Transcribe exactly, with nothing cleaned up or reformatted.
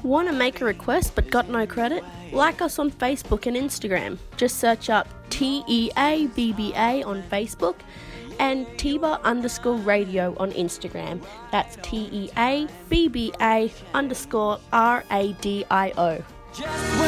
Want to make a request but got no credit? Like us on Facebook and Instagram. Just search up T E A B B A on Facebook and Tiba underscore radio on Instagram. That's T E A B B A underscore R A D I O.